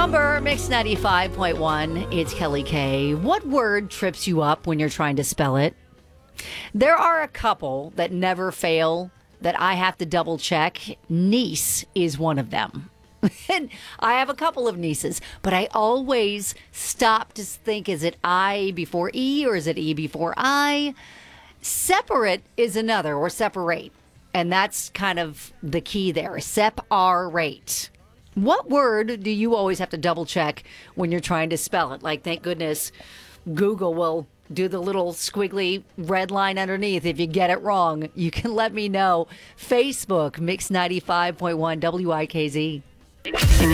number, Mix 95.1. It's Kelly K. What word trips you up when you're trying to spell it? There are a couple that never fail that I have to double check. Niece is one of them. And I have a couple of nieces, but I always stop to think, is it I before E or is it E before I? Separate is another, or separate. And that's kind of the key there. Separate. What word do you always have to double check when you're trying to spell it? Like, thank goodness Google will do the little squiggly red line underneath. If you get it wrong, you can let me know. Facebook, Mix 95.1 WIKZ.